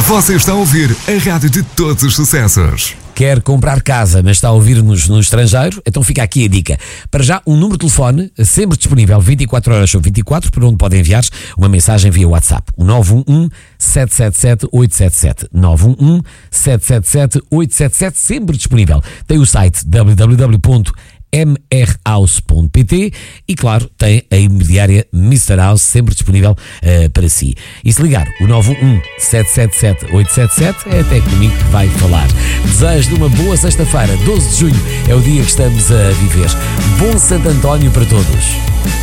Você está a ouvir a rádio de todos os sucessos. Quer comprar casa, mas está a ouvir-nos no estrangeiro? Então fica aqui a dica. Para já, um número de telefone sempre disponível 24 horas sobre 24, para onde pode enviar uma mensagem via WhatsApp. O 911-777-877. 911-777-877, sempre disponível. Tem o site www.mrhouse.pt e, claro, tem a imobiliária Mr. House sempre disponível para si. E se ligar o 91777-877 é até comigo que vai falar. Desejo de uma boa sexta-feira, 12 de junho é o dia que estamos a viver. Bom Santo António para todos.